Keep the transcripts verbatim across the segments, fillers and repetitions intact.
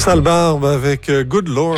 Sale barbe avec euh, Good Lord.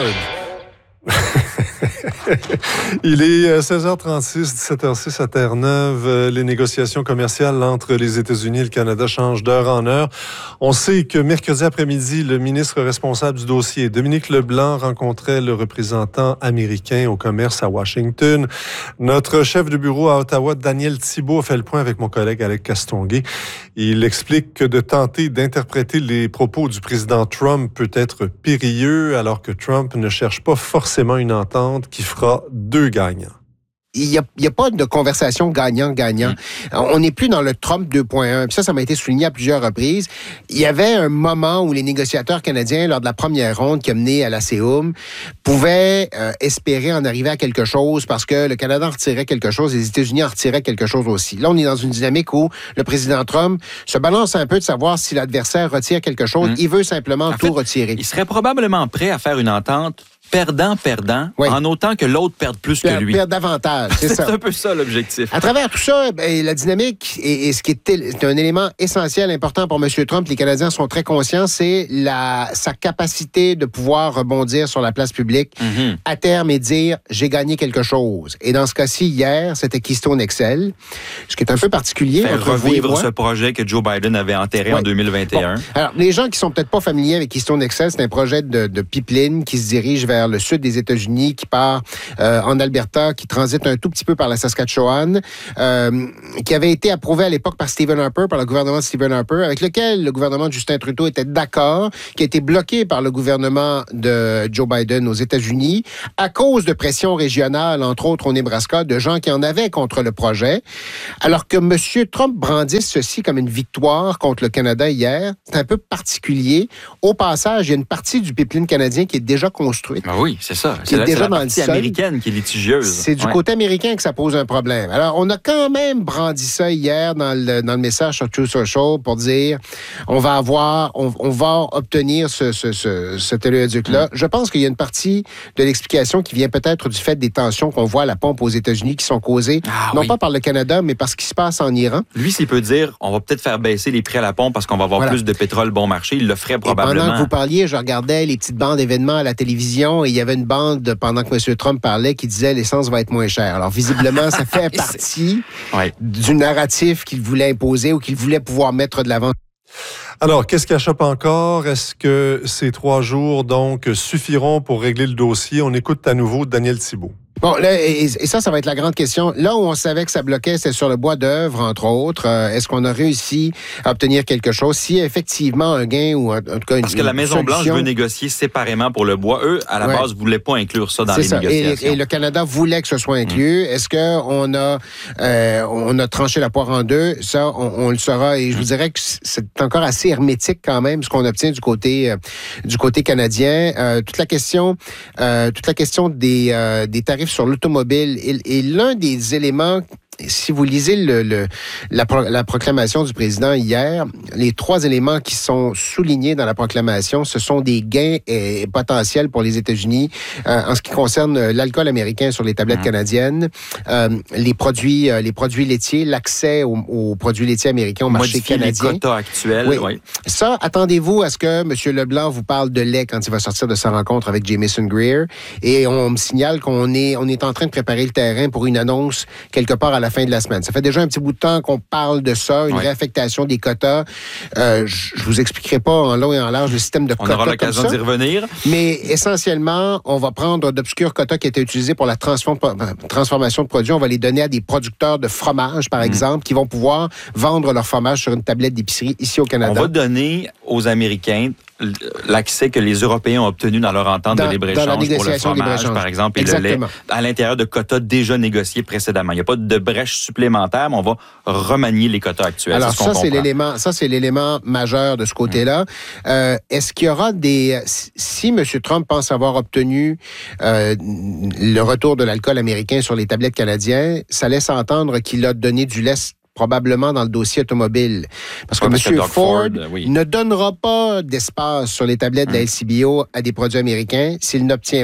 Il est seize heures trente-six, dix-sept heures six à Terre-Neuve. Les négociations commerciales entre les États-Unis et le Canada changent d'heure en heure. On sait que mercredi après-midi, le ministre responsable du dossier, Dominique Leblanc, rencontrait le représentant américain au commerce à Washington. Notre chef de bureau à Ottawa, Daniel Thibault, a fait le point avec mon collègue Alex Castonguay. Il explique que de tenter d'interpréter les propos du président Trump peut être périlleux, alors que Trump ne cherche pas forcément une entente qui fera deux gagnants. Il n'y a, a pas de conversation gagnant-gagnant. Mmh. On n'est plus dans le Trump deux point un. Puis ça, ça m'a été souligné à plusieurs reprises. Il y avait un moment où les négociateurs canadiens, lors de la première ronde qui a mené à la C O M, pouvaient euh, espérer en arriver à quelque chose parce que le Canada en retirait quelque chose et les États-Unis en retiraient quelque chose aussi. Là, on est dans une dynamique où le président Trump se balance un peu de savoir si l'adversaire retire quelque chose. Mmh. Il veut simplement en tout fait, retirer. Il serait probablement prêt à faire une entente perdant-perdant, oui. en autant que l'autre perde plus perd, que lui. Perd davantage, c'est, c'est ça. C'est un peu ça l'objectif. À travers tout ça, ben, la dynamique, et, et ce qui est, est un élément essentiel, important pour M. Trump, les Canadiens sont très conscients, c'est la, sa capacité de pouvoir rebondir sur la place publique mm-hmm. à terme et dire « j'ai gagné quelque chose ». Et dans ce cas-ci, hier, c'était Keystone X L, ce qui est un peu particulier. Faire entre revivre vous et moi. Ce projet que Joe Biden avait enterré ouais. en deux mille vingt et un. Bon. Alors, les gens qui sont peut-être pas familiers avec Keystone X L, c'est un projet de, de pipeline qui se dirige vers le sud des États-Unis, qui part euh, en Alberta, qui transite un tout petit peu par la Saskatchewan, euh, qui avait été approuvé à l'époque par Stephen Harper, par le gouvernement de Stephen Harper, avec lequel le gouvernement de Justin Trudeau était d'accord, qui a été bloqué par le gouvernement de Joe Biden aux États-Unis à cause de pressions régionales, entre autres au Nebraska, de gens qui en avaient contre le projet. Alors que M. Trump brandisse ceci comme une victoire contre le Canada hier, c'est un peu particulier. Au passage, il y a une partie du pipeline canadien qui est déjà construite. Ah oui, c'est ça. C'est, c'est, la, déjà c'est la dans partie le sol. américaine qui est litigieuse. C'est du ouais. côté américain que ça pose un problème. Alors, on a quand même brandi ça hier dans le, dans le message sur True Social pour dire on va avoir, on, on va obtenir ce, ce, ce, cet oléoduc-là. Mm. Je pense qu'il y a une partie de l'explication qui vient peut-être du fait des tensions qu'on voit à la pompe aux États-Unis qui sont causées, ah, non oui. pas par le Canada, mais par ce qui se passe en Iran. Lui, s'il peut dire on va peut-être faire baisser les prix à la pompe parce qu'on va avoir voilà. plus de pétrole bon marché, il le ferait probablement. Et pendant que vous parliez, je regardais les petites bandes événements à la télévision et il y avait une bande pendant que M. Trump parlait qui disait l'essence va être moins chère. Alors, visiblement, ça fait partie ouais. du narratif qu'il voulait imposer ou qu'il voulait pouvoir mettre de l'avant. Alors, qu'est-ce qui achoppe encore? Est-ce que ces trois jours, donc, suffiront pour régler le dossier? On écoute à nouveau Daniel Thibault. Bon, là, et, et ça, ça va être la grande question. Là où on savait que ça bloquait, c'est sur le bois d'œuvre, entre autres. Euh, est-ce qu'on a réussi à obtenir quelque chose? Si effectivement un gain ou en, en tout cas une Parce que la Maison-Blanche veut négocier séparément pour le bois. Eux, à la ouais. base, ne voulaient pas inclure ça dans c'est les ça. négociations. Et, et le Canada voulait que ce soit inclus. Mmh. Est-ce qu'on a, euh, on a tranché la poire en deux? Ça, on, on le saura. Et je mmh. vous dirais que c'est encore assez hermétique quand même, ce qu'on obtient du côté, euh, du côté canadien. Euh, toute la question, euh, toute la question des, euh, des tarifs sur l'automobile est, est l'un des éléments. Si vous lisez le, le, la, la proclamation du président hier, les trois éléments qui sont soulignés dans la proclamation, ce sont des gains eh, potentiels pour les États-Unis euh, en ce qui concerne l'alcool américain sur les tablettes mmh. canadiennes, euh, les produits euh, les produits laitiers, l'accès aux, aux produits laitiers américains au marché Modifier canadien. Les quotas actuels. Oui. Oui. Ça, attendez-vous à ce que M. Leblanc vous parle de lait quand il va sortir de sa rencontre avec Jamieson Greer. Et on me signale qu'on est, on est en train de préparer le terrain pour une annonce quelque part à la fin de la semaine. Ça fait déjà un petit bout de temps qu'on parle de ça, une oui. réaffectation des quotas. Euh, je vous expliquerai pas en long et en large le système de on quotas. On aura l'occasion d'y revenir. Mais essentiellement, on va prendre d'obscurs quotas qui étaient utilisés pour la transform- transformation de produits. On va les donner à des producteurs de fromage, par mmh. exemple, qui vont pouvoir vendre leur fromage sur une tablette d'épicerie ici au Canada. On va donner aux Américains l'accès que les Européens ont obtenu dans leur entente dans, de libre-échange pour le fromage, par exemple, et Exactement. le lait, à l'intérieur de quotas déjà négociés précédemment. Il n'y a pas de brèche supplémentaire, mais on va remanier les quotas actuels. Alors, c'est ça, c'est l'élément, ça, c'est l'élément majeur de ce côté-là. Mmh. Euh, est-ce qu'il y aura des... Si M. Trump pense avoir obtenu euh, le retour de l'alcool américain sur les tablettes canadiennes, ça laisse entendre qu'il a donné du lait probablement dans le dossier automobile. Parce que M. Ford, Ford oui. ne donnera pas d'espace sur les tablettes mmh. de la L C B O à des produits américains s'il n'obtient pas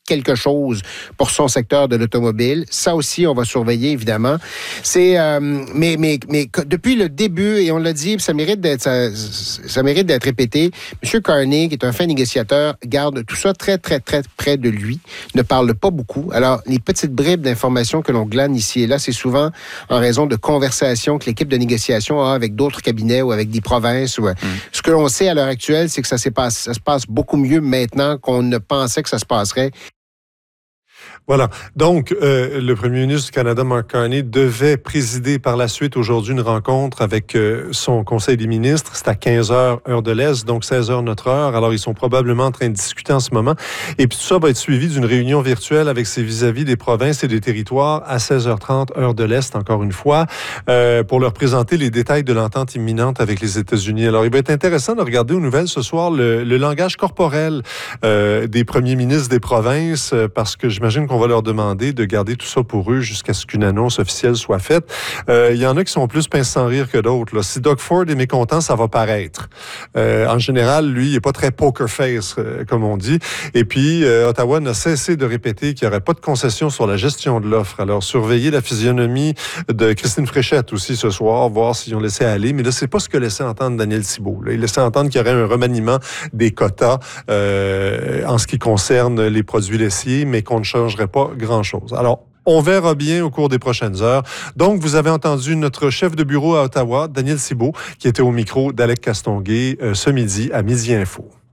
quelque chose pour son secteur de l'automobile. Ça aussi, on va surveiller, évidemment. C'est, euh, mais, mais, mais depuis le début, et on l'a dit, ça mérite d'être, ça, ça mérite d'être répété, M. Carney, qui est un fin négociateur, garde tout ça très, très, très près de lui, ne parle pas beaucoup. Alors, les petites bribes d'informations que l'on glane ici et là, c'est souvent en raison de conversations que l'équipe de négociation a avec d'autres cabinets ou avec des provinces. Ou, mm. Ce que l'on sait à l'heure actuelle, c'est que ça, passe, ça se passe beaucoup mieux maintenant qu'on ne pensait que ça se passerait. Voilà. Donc, euh, le premier ministre du Canada, Mark Carney, devait présider par la suite aujourd'hui une rencontre avec euh, son conseil des ministres. C'est à quinze heures, heure de l'Est, donc seize heures notre heure. Alors, ils sont probablement en train de discuter en ce moment. Et puis, tout ça va être suivi d'une réunion virtuelle avec ses vis-à-vis des provinces et des territoires à seize heures trente, heure de l'Est, encore une fois, euh, pour leur présenter les détails de l'entente imminente avec les États-Unis. Alors, il va être intéressant de regarder aux nouvelles ce soir le, le langage corporel euh, des premiers ministres des provinces, euh, parce que j'imagine qu'on On va leur demander de garder tout ça pour eux jusqu'à ce qu'une annonce officielle soit faite. Euh, il y en a qui sont plus pince sans rire que d'autres. Là. Si Doug Ford est mécontent, ça va paraître. Euh, en général, lui, il n'est pas très poker face, euh, comme on dit. Et puis, euh, Ottawa n'a cessé de répéter qu'il n'y aurait pas de concession sur la gestion de l'offre. Alors, surveillez la physionomie de Christine Fréchette aussi ce soir, voir s'ils ont laissé aller. Mais là, c'est pas ce que laissait entendre Daniel Thibeault. Là. Il laissait entendre qu'il y aurait un remaniement des quotas euh, en ce qui concerne les produits laitiers, mais qu'on ne changerait pas grand-chose. Alors, on verra bien au cours des prochaines heures. Donc, vous avez entendu notre chef de bureau à Ottawa, Daniel Thibeault, qui était au micro d'Alec Castonguay euh, ce midi à Midi Info.